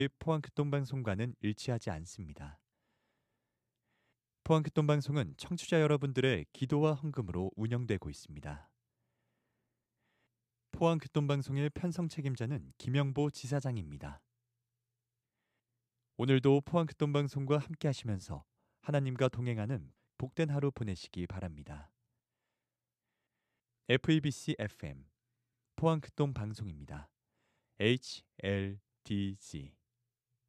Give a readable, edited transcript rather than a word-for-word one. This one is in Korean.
포항교통방송과는 일치하지 않습니다. 포항교통방송은 청취자 여러분들의 기도와 헌금으로 운영되고 있습니다. 포항교통방송의 편성 책임자는 김영보 지사장입니다. 오늘도 포항교통방송과 함께 하시면서 하나님과 동행하는 복된 하루 보내시기 바랍니다. FEBC FM 포항교통방송입니다. HLDG